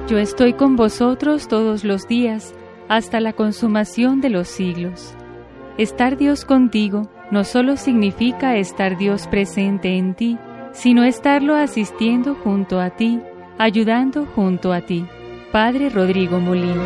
Yo estoy con vosotros todos los días, hasta la consumación de los siglos. Estar Dios contigo no solo significa estar Dios presente en ti, sino estarlo asistiendo junto a ti, ayudando junto a ti. Padre Rodrigo Molina.